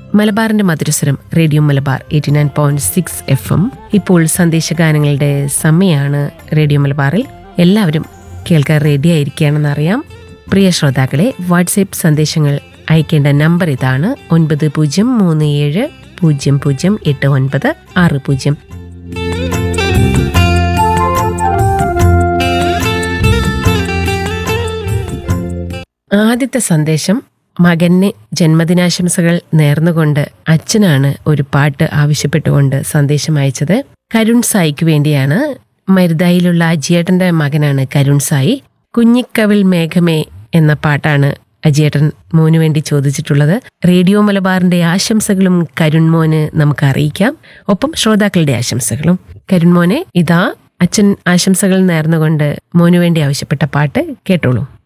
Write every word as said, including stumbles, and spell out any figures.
മലബാറിന്റെ മധുരസ്വരം radio Malabar eighty nine point six F M. ഇപ്പോൾ സന്ദേശഗാനങ്ങളുടെ സമയമാണ് റേഡിയോ മലബാറിൽ. എല്ലാവരും കേൾക്കാൻ റെഡി ആയിരിക്കുകയാണെന്നറിയാം. പ്രിയ ശ്രോതാക്കളെ, വാട്സ്ആപ്പ് സന്ദേശങ്ങൾ അയക്കേണ്ട നമ്പർ ഇതാണ്: ഒൻപത് പൂജ്യം മൂന്ന് ഏഴ് പൂജ്യം പൂജ്യം എട്ട് ഒൻപത് ആറ് പൂജ്യം. ആദ്യത്തെ സന്ദേശം മകന് ജന്മദിനാശംസകൾ നേർന്നുകൊണ്ട് അച്ഛനാണ് ഒരു പാട്ട് ആവശ്യപ്പെട്ടുകൊണ്ട് സന്ദേശം അയച്ചത്. കരുൺ സായിക്ക് വേണ്ടിയാണ്. മരുതായിലുള്ള അജിയേട്ടന്റെ മകനാണ് കരുൺ സായി. കുഞ്ഞിക്കവിൾ മേഘമേ എന്ന പാട്ടാണ് അജിയേട്ടൻ മോന് വേണ്ടി ചോദിച്ചിട്ടുള്ളത്. റേഡിയോ മലബാറിന്റെ ആശംസകളും കരുൺ മോന് നമുക്ക് അറിയിക്കാം, ഒപ്പം ശ്രോതാക്കളുടെ ആശംസകളും. കരുൺ മോനെ, ഇതാ അച്ഛൻ ആശംസകൾ നേർന്നുകൊണ്ട് മോനു വേണ്ടി ആവശ്യപ്പെട്ട പാട്ട് കേട്ടോളൂ.